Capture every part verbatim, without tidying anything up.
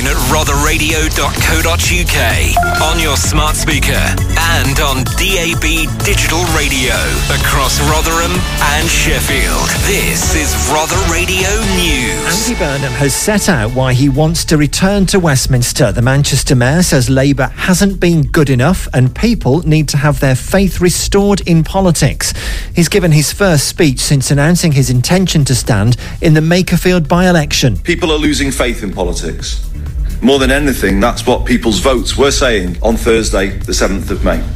at rother radio dot co dot uk, on your smart speaker, and on D A B digital radio across Rotherham and Sheffield. This is Rother Radio News. Andy Burnham has set out why he wants to return to Westminster. The Manchester Mayor says Labour hasn't been good enough and people need to have their faith restored in politics. He's given his first speech since announcing his intention to stand in the Makerfield by-election. People are losing faith in politics. More than anything, that's what people's votes were saying on Thursday, the seventh of May.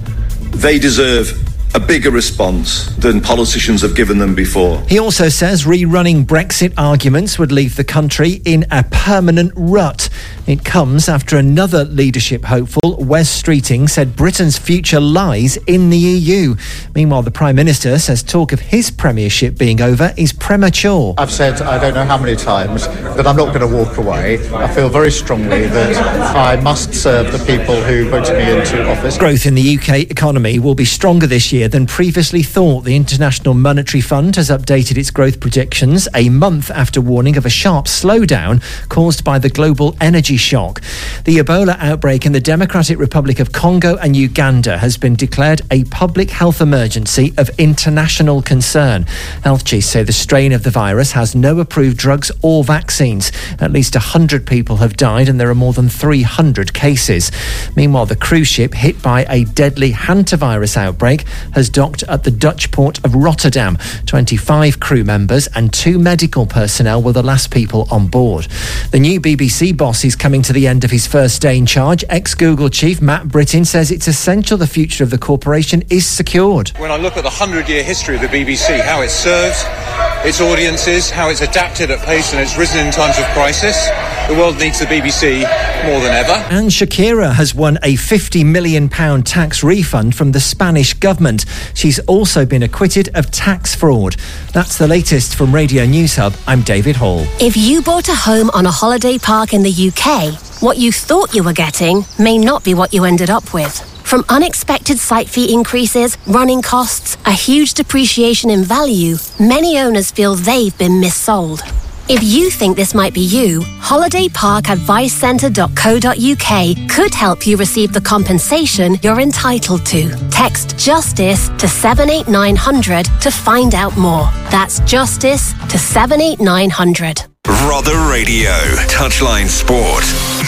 They deserve a bigger response than politicians have given them before. He also says rerunning Brexit arguments would leave the country in a permanent rut. It comes after another leadership hopeful, Wes Streeting, said Britain's future lies in the E U. Meanwhile, the Prime Minister says talk of his premiership being over is premature. I've said I don't know how many times that I'm not going to walk away. I feel very strongly that I must serve the people who voted me into office. Growth in the U K economy will be stronger this year than previously thought. The International Monetary Fund has updated its growth projections a month after warning of a sharp slowdown caused by the global energy shock. The Ebola outbreak in the Democratic Republic of Congo and Uganda has been declared a public health emergency of international concern. Health chiefs say the strain of the virus has no approved drugs or vaccines. At least one hundred people have died and there are more than three hundred cases. Meanwhile, the cruise ship hit by a deadly hantavirus outbreak has docked at the Dutch port of Rotterdam. twenty-five crew members and two medical personnel were the last people on board. The new B B C boss is coming to the end of his first day in charge. Ex-Google chief Matt Brittin says it's essential the future of the corporation is secured. When I look at the hundred-year history of the B B C, how it serves its audiences, how it's adapted at pace and it's risen in times of crisis, the world needs the B B C more than ever. And Shakira has won a fifty million pounds tax refund from the Spanish government. She's also been acquitted of tax fraud. That's the latest from Radio News Hub. I'm David Hall. If you bought a home on a holiday park in the U K, what you thought you were getting may not be what you ended up with. From unexpected site fee increases, running costs, a huge depreciation in value, many owners feel they've been missold. If you think this might be you, holiday park advice centre dot co dot uk could help you receive the compensation you're entitled to. Text JUSTICE to seven eight nine hundred to find out more. That's JUSTICE to seven eight nine hundred. Rother Radio, Touchline Sport.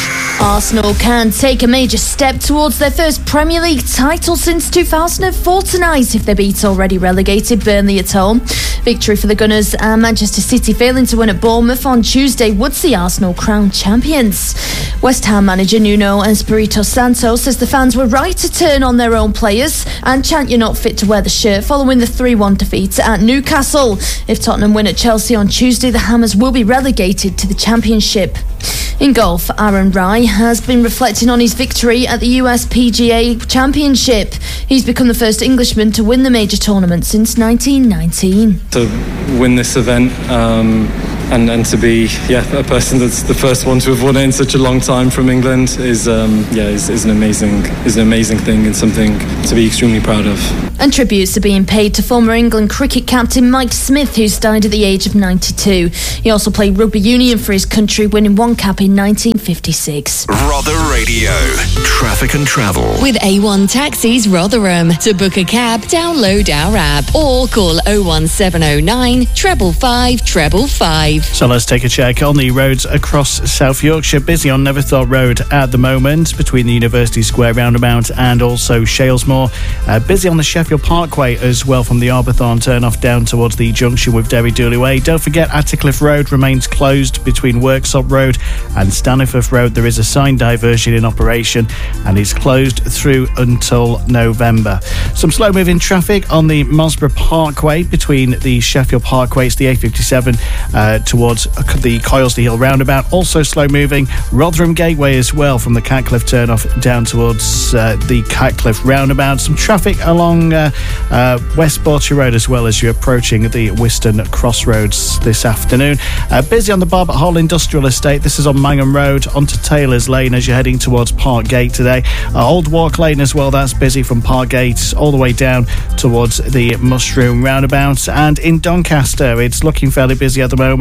Arsenal can take a major step towards their first Premier League title since two thousand four tonight if they beat already relegated Burnley at home. Victory for the Gunners and Manchester City failing to win at Bournemouth on Tuesday would see Arsenal crowned champions. West Ham manager Nuno Espirito Santo says the fans were right to turn on their own players and chant "You're not fit to wear the shirt" following the three one defeat at Newcastle. If Tottenham win at Chelsea on Tuesday, the Hammers will be relegated to the Championship. In golf, Aaron Rai has been reflecting on his victory at the U S P G A Championship. He's become the first Englishman to win the major tournament since nineteen nineteen. To win this event um, and, and to be yeah a person that's the first one to have won it in such a long time from England is um, yeah is, is an amazing is an amazing thing and something to be extremely proud of. And tributes are being paid to former England cricket captain Mike Smith, who's died at the age of ninety-two. He also played rugby union for his country, winning one cap in nineteen fifty-six. Rother Radio, traffic and travel. With A one Taxis Rotherham. To book a cab, download our app or call oh one seven oh nine, five five five five. So let's take a check on the roads across South Yorkshire. Busy on Neverthorpe Road at the moment between the University Square roundabout and also Shalesmoor. Uh, busy on the Sheffield Parkway as well from the Arbourthorne turn-off down towards the junction with Derry Dooley Way. Don't forget Attercliffe Road remains closed between Worksop Road and Staniforth Road. There is a sign diversion in operation and it's closed through until November. Some slow-moving traffic on the Mosborough Parkway between the Sheffield Parkway, it's the A fifty-seven uh, towards the Coylesley Hill roundabout. Also slow-moving Rotherham Gateway as well from the Catcliffe turn-off down towards uh, the Catcliffe roundabout. Some traffic along uh, uh, West Borty Road as well as you're approaching the Whiston Crossroads this afternoon. Uh, busy on the Barbet Hall Industrial Estate. This is on Mangham Road onto Taylor's Lane as you're heading towards Park Gate today. Uh, Old Walk Lane as well, that's busy from Park Gate all the way down towards the Mushroom roundabout. And in Doncaster, it's looking fairly busy at the moment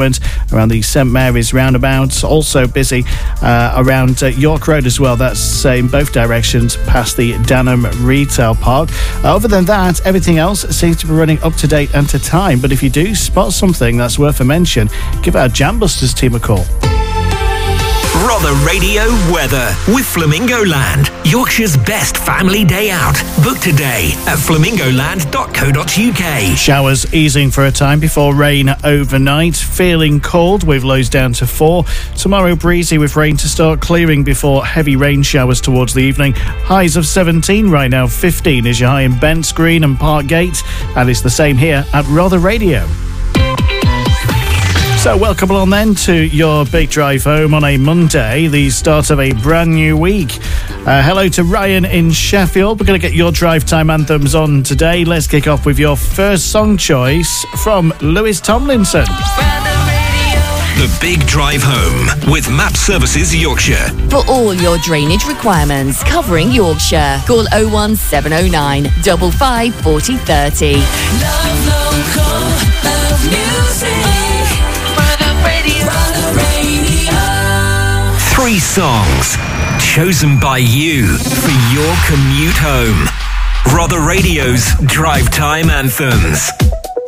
moment around the St Mary's roundabout. Also busy uh, around uh, York Road as well. That's uh, in both directions past the Danham Retail Park. Uh, other than that, everything else seems to be running up to date and to time. But if you do spot something that's worth a mention, give our Jambusters team a call. Rother Radio weather with Flamingo Land, Yorkshire's best family day out. Book today at flamingo land dot co dot uk. Showers easing for a time before rain overnight. Feeling cold with lows down to four. Tomorrow breezy with rain to start clearing before heavy rain showers towards the evening. Highs of seventeen right now. fifteen is your high in Bents Green and Parkgate. And it's the same here at Rother Radio. So welcome along then to your big drive home on a Monday, the start of a brand new week. Uh, hello to Ryan in Sheffield. We're going to get your drive time anthems on today. Let's kick off with your first song choice from Lewis Tomlinson. The Big Drive Home with Map Services Yorkshire. For all your drainage requirements covering Yorkshire, call oh one seven oh nine, five five four oh three oh. Love local, love music. Three songs chosen by you for your commute home. Rother Radio's Drive Time Anthems.